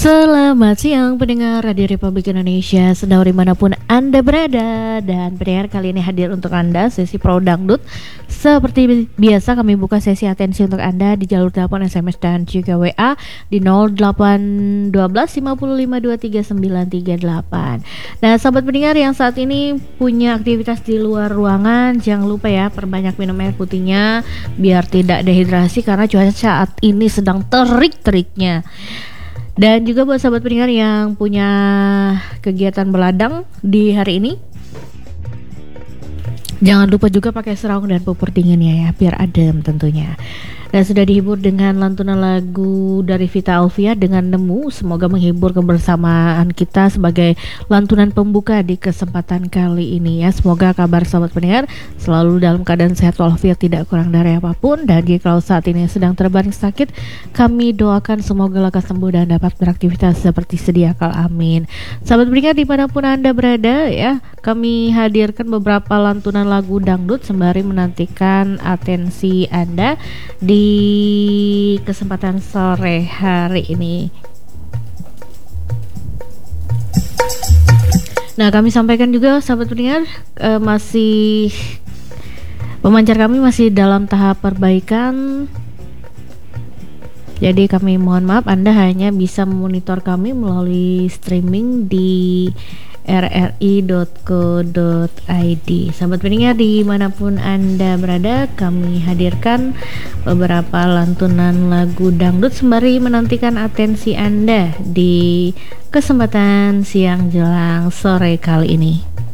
Selamat siang pendengar Radio Republik Indonesia sedang dimanapun Anda berada. Dan pendengar, kali ini hadir untuk Anda sesi Pro Dangdut. Seperti biasa kami buka sesi atensi untuk Anda di jalur telepon, SMS dan juga WA di 0812 55 23 938. Nah sahabat pendengar yang saat ini punya aktivitas di luar ruangan, jangan lupa ya perbanyak minum air putihnya biar tidak dehidrasi karena cuaca saat ini sedang terik-teriknya. Dan juga buat sahabat pendengar yang punya kegiatan beladang di hari ini, jangan lupa juga pakai seragam dan pupur dingin ya, biar adem tentunya. Dan sudah dihibur dengan lantunan lagu dari Vita Alvia dengan Nemu. Semoga menghibur kebersamaan kita sebagai lantunan pembuka di kesempatan kali ini ya. Semoga kabar sahabat pendengar selalu dalam keadaan sehat walafiat, tidak kurang dari apapun. Dan jika saat ini sedang terbaring sakit, kami doakan semoga lekas sembuh dan dapat beraktivitas seperti sedia kala. Amin. Sahabat pendengar dimanapun Anda berada ya, kami hadirkan beberapa lantunan lagu dangdut sembari menantikan atensi Anda di kesempatan sore hari ini. Nah, kami sampaikan juga sahabat pendengar, masih pemancar kami masih dalam tahap perbaikan. Jadi kami mohon maaf, Anda hanya bisa memonitor kami melalui streaming di rri.co.id. Sahabat pendengar dimanapun Anda berada, kami hadirkan beberapa lantunan lagu dangdut sembari menantikan atensi Anda di kesempatan siang jelang sore kali ini.